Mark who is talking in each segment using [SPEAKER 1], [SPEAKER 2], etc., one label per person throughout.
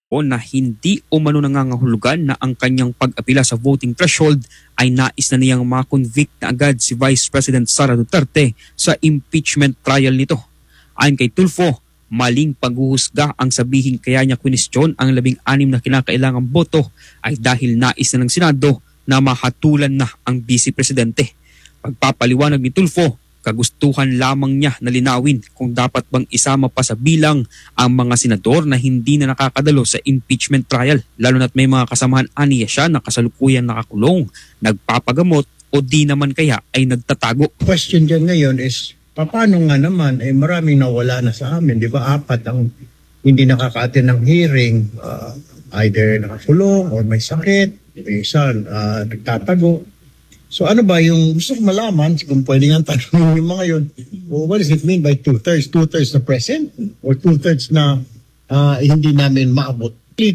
[SPEAKER 1] o na hindi umano nangangahulugan na ang kanyang pag-apila sa voting threshold ay nais na niyang makonvict na agad si Vice President Sara Duterte sa impeachment trial nito. Ayon kay Tulfo, maling paghuhusga ang sabihin kaya niya kwestiyon ang 16 na kinakailangang boto ay dahil nais na ng Senado na mahatulan na ang Vice Presidente. Pagpapaliwanag ni Tulfo, kagustuhan lamang niya na linawin kung dapat bang isama pa sa bilang ang mga senador na hindi na nakakadalo sa impeachment trial, lalo na't may mga kasamahan aniya siya na kasalukuyan nakakulong, nagpapagamot o di naman kaya ay nagtatago.
[SPEAKER 2] Question dyan ngayon is, paano nga naman, maraming nawala na sa amin, di ba? 4 ang hindi nakaka-attend ng hearing, either nakakulong or may sakit, may isa nagtatago. So ano ba yung gusto ko malaman, kung pwede nga tanongin yung mga yun, what does it mean by 2/3? 2/3 na present or 2/3 na hindi namin maabot?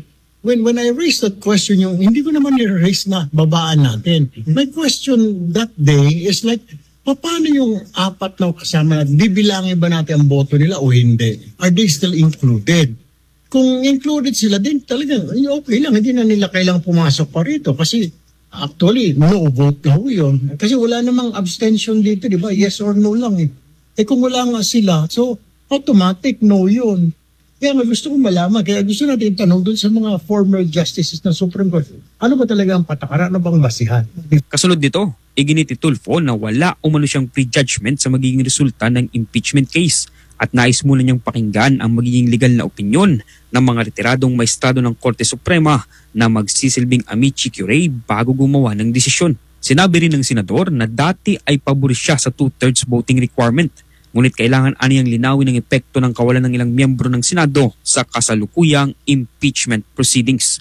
[SPEAKER 2] When I raised that question, yung hindi ko naman i-raise na babaan natin. My question that day is like, paano yung 4 na kasama natin? Bibilangin ba natin ang boto nila o hindi? Are they still included? Kung included sila din, talagang okay lang. Hindi na nila kailangang pumasok pa rito kasi actually, no vote na ho yun. Kasi wala namang abstention dito, di ba? Yes or no lang eh. Kung wala nga sila, so automatic no yun. Kaya nga gusto ko malaman, kaya gusto natin tanong dun sa mga former justices ng Supreme Court. Ano ba talaga ang patakaran? Ano bang basihan?
[SPEAKER 1] Kasunod dito, iginit ni Tulfo na wala umano siyang prejudgment sa magiging resulta ng impeachment case at nais muna niyang pakinggan ang magiging legal na opinyon ng mga retiradong maestrado ng Korte Suprema na magsisilbing amici curiae bago gumawa ng desisyon. Sinabi rin ng senador na dati ay pabor siya sa 2/3 voting requirement, ngunit kailangan aniyang linawin ang epekto ng kawalan ng ilang miyembro ng Senado sa kasalukuyang impeachment proceedings.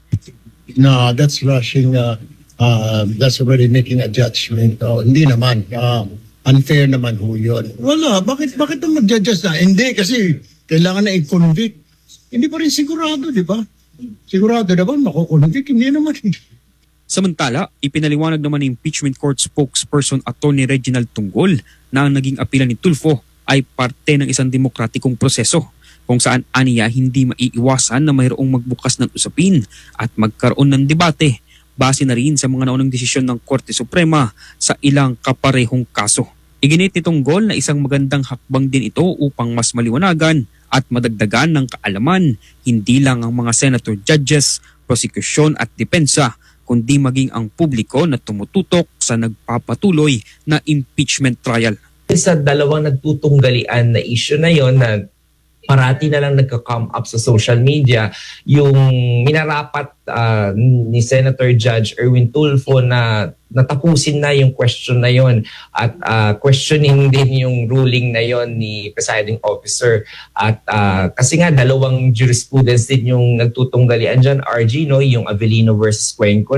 [SPEAKER 2] No, that's rushing. That's already making a judgment. Hindi naman. Unfair naman ho yun. Wala. Bakit mag-judge na? Hindi, kasi kailangan na i-convict. Hindi pa rin sigurado, di ba? Sigurado naman, mako-convict. Hindi naman.
[SPEAKER 1] Samantala, ipinaliwanag naman ni Impeachment Court spokesperson Attorney Reginald Tunggol na ang naging apela ni Tulfo ay parte ng isang demokratikong proseso kung saan aniya hindi maiiwasan na mayroong magbukas ng usapin at magkaroon ng debate base na rin sa mga naunang desisyon ng Korte Suprema sa ilang kaparehong kaso. Iginit ni Tunggol na isang magandang hakbang din ito upang mas maliwanagan at madagdagan ng kaalaman hindi lang ang mga senator judges, prosekusyon at depensa, kundi maging ang publiko na tumututok sa nagpapatuloy na impeachment trial.
[SPEAKER 3] Sa dalawang nagtutunggalian na issue na yon na parati na lang nagka-come up sa social media, yung minarapat ni Senator Judge Erwin Tulfo na natapusin na yung question na yon at questioning din yung ruling na yon ni presiding officer. At kasi nga dalawang jurisprudence din yung nagtutunggalian dyan, RG, no? Yung Avellino versus Cuenco